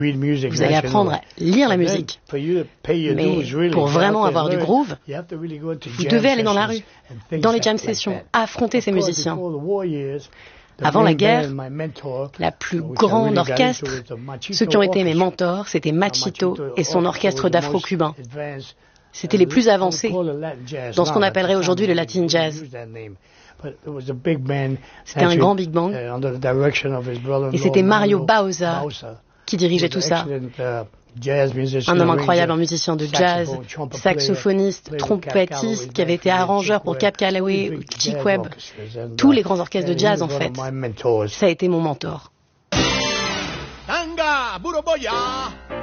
Vous allez apprendre à lire la musique. Mais pour vraiment avoir du groove, vous devez aller dans la rue, dans les jam sessions, affronter ces musiciens. Avant la guerre, la plus grande orchestre, ceux qui ont été mes mentors, c'était Machito et son orchestre d'afro-cubains. C'étaient les plus avancés dans ce qu'on appellerait aujourd'hui le Latin Jazz. C'était un grand big band et c'était Mario Bauza qui dirigeait tout ça. Un homme incroyable, un musicien de jazz, saxophoniste, trompettiste, qui avait été arrangeur pour Cab Calloway ou Chick Webb, tous les grands orchestres de jazz en fait. Ça a été mon mentor. Tanga, Buroboya.